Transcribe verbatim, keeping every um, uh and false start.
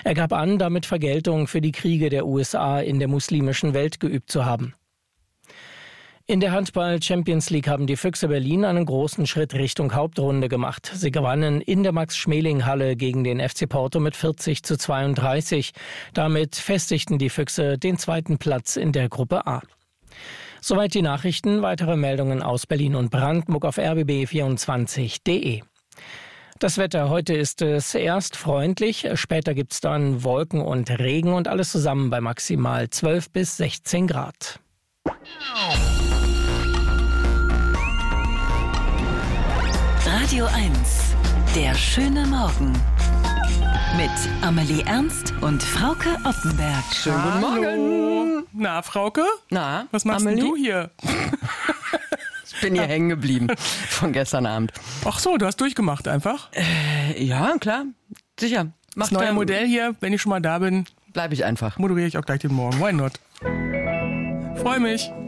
Er gab an, damit Vergeltung für die Kriege der U S A in der muslimischen Welt geübt zu haben. In der Handball-Champions League haben die Füchse Berlin einen großen Schritt Richtung Hauptrunde gemacht. Sie gewannen in der Max-Schmeling-Halle gegen den F C Porto mit vierzig zu zweiunddreißig. Damit festigten die Füchse den zweiten Platz in der Gruppe A. Soweit die Nachrichten. Weitere Meldungen aus Berlin und Brandenburg auf r b b vierundzwanzig punkt d e. Das Wetter, heute ist es erst freundlich, später gibt's dann Wolken und Regen und alles zusammen bei maximal zwölf bis sechzehn Grad. Radio eins, der schöne Morgen. Mit Amelie Ernst und Frauke Oppenberg. Schönen guten Morgen. Na, Frauke? Na, was machst Amelie? denn du hier? Ich bin hier hängen geblieben von gestern Abend. Ach so, du hast durchgemacht einfach? Äh, ja, klar, sicher. Das neue da, Modell hier, wenn ich schon mal da bin, bleib ich einfach. moderiere ich auch gleich den Morgen. Why not? Freue mich.